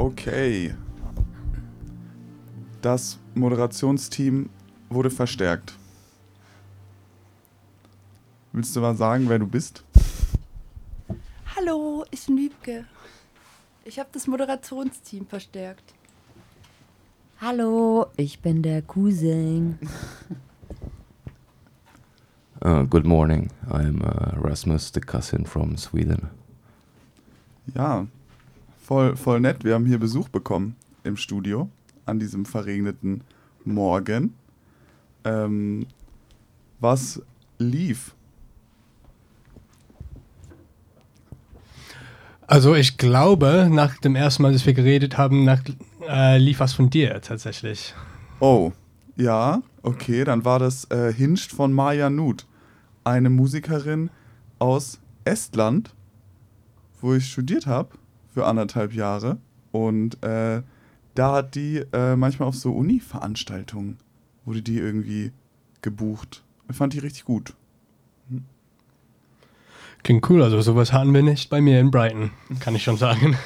Okay. Das Moderationsteam wurde verstärkt. Willst du mal sagen, wer du bist? Hallo, ich bin Wiebke. Ich habe das Moderationsteam verstärkt. Hallo, ich bin der Cousin. Good morning. I'm Rasmus, the cousin from Sweden. Ja, voll nett. Wir haben hier Besuch bekommen im Studio an diesem verregneten Morgen. Was lief? Also ich glaube, nach dem ersten Mal, dass wir geredet haben, lief was von dir tatsächlich. Oh, ja, okay, dann war das Hinged von Maja Nuth, eine Musikerin aus Estland, wo ich studiert habe für 1,5 Jahre. Und da hat die manchmal auf so Uni-Veranstaltungen, wurde die irgendwie gebucht. Ich fand die richtig gut. Klingt cool, also sowas hatten wir nicht bei mir in Brighton, kann ich schon sagen.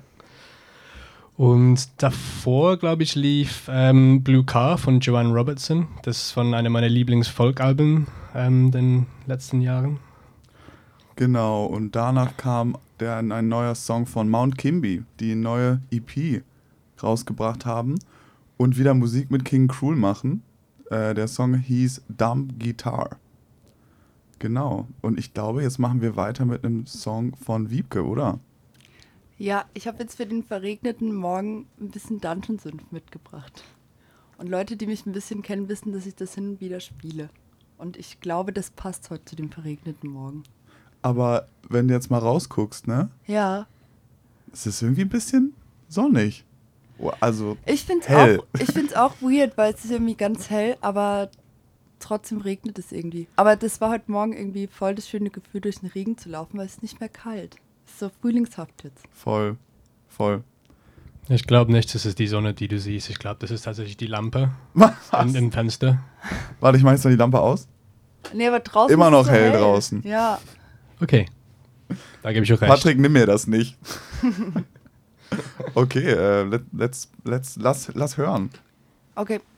Und davor, glaube ich, lief Blue Car von Joanne Robertson. Das ist von einem meiner Lieblings-Folk-Alben den letzten Jahren. Genau, und danach kam ein neuer Song von Mount Kimby, die eine neue EP rausgebracht haben und wieder Musik mit King Krul machen. Der Song hieß Dumb Guitar. Genau, und ich glaube, jetzt machen wir weiter mit einem Song von Wiebke, oder? Ja, ich habe jetzt für den verregneten Morgen ein bisschen Dungeon Synth mitgebracht. Und Leute, die mich ein bisschen kennen, wissen, dass ich das hin und wieder spiele. Und ich glaube, das passt heute zu dem verregneten Morgen. Aber wenn du jetzt mal rausguckst, ne? Ja. Es ist irgendwie ein bisschen sonnig. Oh, also Ich finde hell. es auch weird, weil es ist irgendwie ganz hell, aber trotzdem regnet es irgendwie. Aber das war heute Morgen irgendwie voll das schöne Gefühl, durch den Regen zu laufen, weil es ist nicht mehr kalt. Es ist so frühlingshaft jetzt. Voll. Ich glaube nicht, das ist die Sonne, die du siehst. Ich glaube, das ist tatsächlich die Lampe Was? im Fenster. Warte, ich mach jetzt noch die Lampe aus. Nee, aber draußen Immer ist noch es so hell draußen. Ja. Okay, da gebe ich auch recht. Patrick, nimm mir das nicht. Okay, lass hören. Okay.